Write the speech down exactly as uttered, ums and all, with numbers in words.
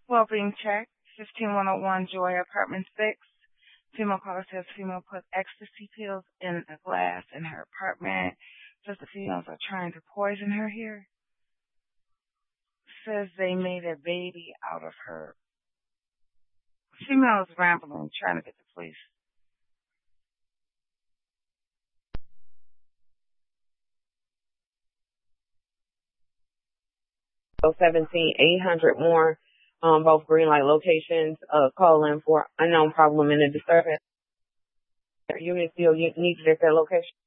Well-being check, fifteen one oh one Joy, apartment six. Female caller says female put ecstasy pills in a glass in her apartment. Says the females are trying to poison her here. Says they made a baby out of her. Female is rambling, trying to get the police. So seventeen eight hundred more, um, both green light locations, uh, call in for unknown problem in the disturbance. Unit still needed at that location.